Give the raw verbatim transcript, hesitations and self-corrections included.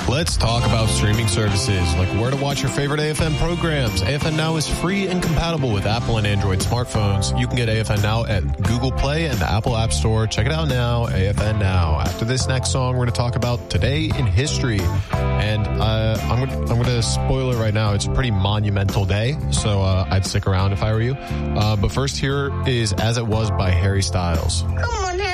Let's talk about streaming services, like where to watch your favorite A F N programs. A F N Now is free and compatible with Apple and Android smartphones. You can get A F N Now at Google Play and the Apple App Store. Check it out now, A F N Now. After this next song, we're going to talk about Today in History. And uh, I'm going I'm to spoil it right now. It's a pretty monumental day, so uh, I'd stick around if I were you. Uh, but first, here is As It Was by Harry Styles. Come on, Harry.